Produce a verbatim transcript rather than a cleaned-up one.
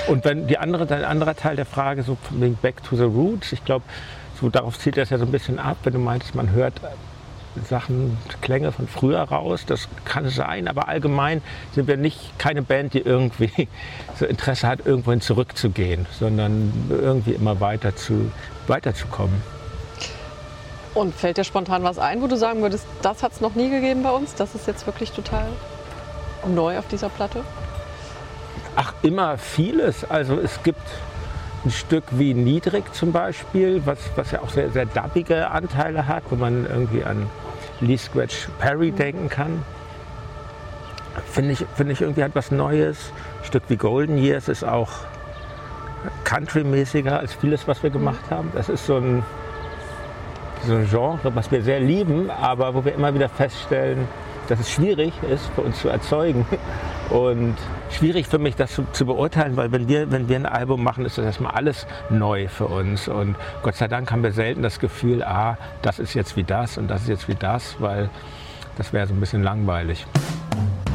Und wenn die andere, ein anderer Teil der Frage, so von wegen Back to the Roots, ich glaube, so darauf zielt das ja so ein bisschen ab, wenn du meintest, man hört Sachen, Klänge von früher raus, das kann sein, aber allgemein sind wir nicht keine Band, die irgendwie so Interesse hat, irgendwohin zurückzugehen, sondern irgendwie immer weiter zu, weiterzukommen. Und fällt dir spontan was ein, wo du sagen würdest, das hat es noch nie gegeben bei uns, das ist jetzt wirklich total neu auf dieser Platte? Ach, immer vieles. Also es gibt ein Stück wie Niedrig zum Beispiel, was, was ja auch sehr, sehr dubbige Anteile hat, wo man irgendwie an Lee Scratch Perry mhm. denken kann. Finde ich, finde ich irgendwie etwas Neues. Ein Stück wie Golden Years ist auch country-mäßiger als vieles, was wir gemacht mhm. haben. Das ist so ein, so ein Genre, was wir sehr lieben, aber wo wir immer wieder feststellen, dass es schwierig ist, für uns zu erzeugen. Und schwierig für mich, das zu, zu beurteilen, weil wenn wir, wenn wir ein Album machen, ist das erstmal alles neu für uns. Und Gott sei Dank haben wir selten das Gefühl, ah, das ist jetzt wie das und das ist jetzt wie das, weil das wäre so ein bisschen langweilig.